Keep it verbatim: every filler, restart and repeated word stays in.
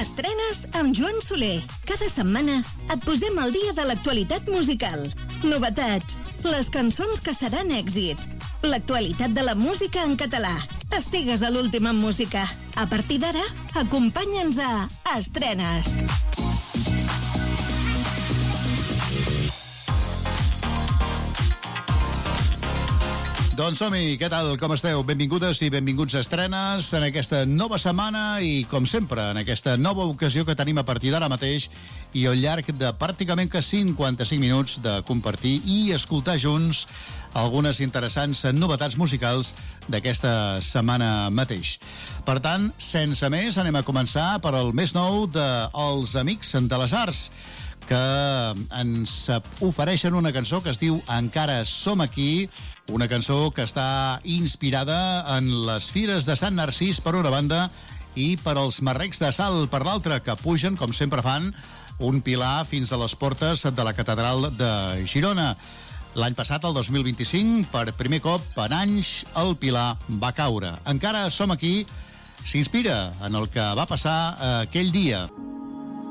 Estrenes amb Joan Soler. Cada setmana et posem al dia de l'actualitat musical. Novetats, les cançons que seran èxit, l'actualitat de la música en català. Estigues a l'últim en música. A partir d'ara, acompanya'ns a Estrenes. Doncs som-hi, què tal, com esteu? Benvingudes i benvinguts a Estrenes en aquesta nova setmana i, com sempre, en aquesta nova ocasió que tenim a partir d'ara mateix i al llarg de pràcticament que cinquanta-cinc minuts de compartir i escoltar junts algunes interessants novetats musicals d'aquesta setmana mateix. Per tant, sense més, anem a començar per el més nou dels Amics de les Arts, que ens ofereixen una cançó que es diu Encara som aquí, una cançó que està inspirada en les fires de Sant Narcís per una banda i per als marrecs de Salt per l'altra, que pugen, com sempre fan, un pilar fins a les portes de la catedral de Girona. L'any passat, el dos mil vint-i-cinc, per primer cop en anys, el pilar va caure. Encara som aquí s'inspira en el que va passar aquell dia.